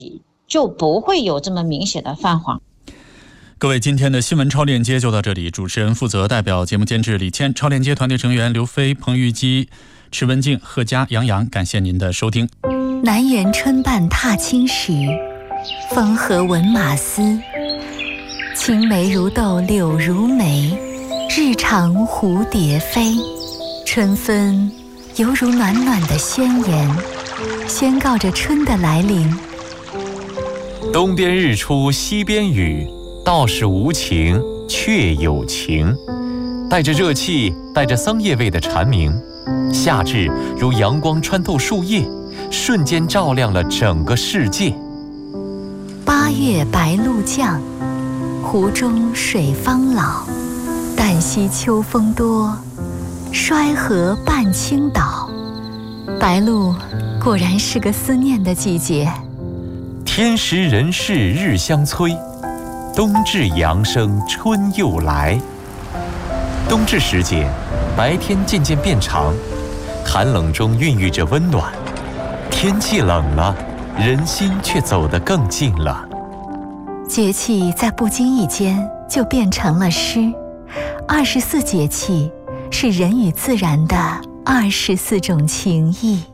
就不会有这么明显的泛黄。 各位，今天的新闻超链接就到这里，主持人负责，代表节目监制李谦，超链接团队成员刘飞、彭玉基、池文静、贺佳、杨洋，感谢您的收听。 南园春半踏青时，风和闻马嘶。青梅如豆柳如眉，日长蝴蝶飞。春分犹如暖暖的宣言，宣告着春的来临。 东边日出西边雨，道是无晴却有晴。带着热气，带着桑叶味的蝉鸣，夏至如阳光穿透树叶，瞬间照亮了整个世界。 8月白露降，湖中水方老。旦夕秋风多，衰荷半倾倒。白露果然是个思念的季节。 天时人事日相催，冬至阳生春又来。冬至时节，白天渐渐变长，寒冷中孕育着温暖。天气冷了，人心却走得更近了。 节气在不经意间就变成了诗。24节气是人与自然的24种情谊。